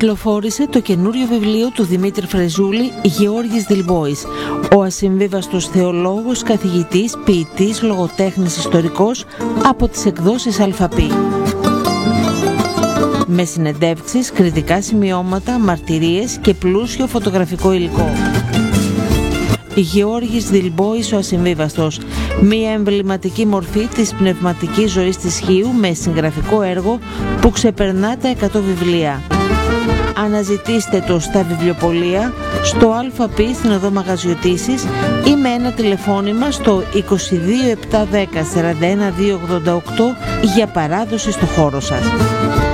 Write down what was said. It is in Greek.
κυκλοφόρησε το καινούριο βιβλίο του Δημήτρη Φρεζούλη, Γεώργης Δηλμπόης, ο ασυμβίβαστος θεολόγος, καθηγητής, ποιητής, λογοτέχνης, ιστορικός, από τις εκδόσεις Αλφαπή. Με συνεντεύξεις, κριτικά σημειώματα, μαρτυρίες και πλούσιο φωτογραφικό υλικό. Γεώργης Δηλμπόης ο ασυμβίβαστος, μια εμβληματική μορφή της πνευματικής ζωής της Χίου με συγγραφικό έργο που ξεπερνά τα 100 βιβλία. Αναζητήστε το στα βιβλιοπωλεία, στο ΑΛΦΑΠΗ στην οδό Μαγαζιωτήσης ή με ένα τηλεφώνημα στο 22 710 41 288 για παράδοση στο χώρο σας.